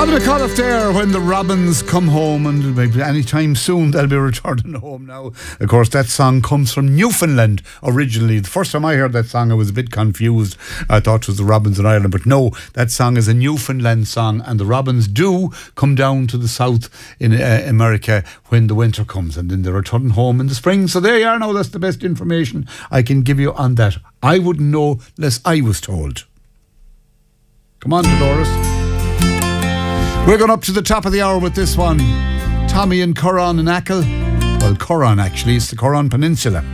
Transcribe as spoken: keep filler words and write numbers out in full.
Bobby McAuliffe there, When the Robins Come Home, and maybe anytime soon they'll be returning home now. Of course, that song comes from Newfoundland originally. The first time I heard that song, I was a bit confused. I thought it was the Robins in Ireland, but no, that song is a Newfoundland song, and the Robins do come down to the south in uh, America when the winter comes, and then they're returning home in the spring. So there you are now. That's the best information I can give you on that. I wouldn't know unless I was told. Come on, Dolores. We're going up to the top of the hour with this one. Tommy and Curran and Achill. Well, Curran actually, it's the Curran Peninsula.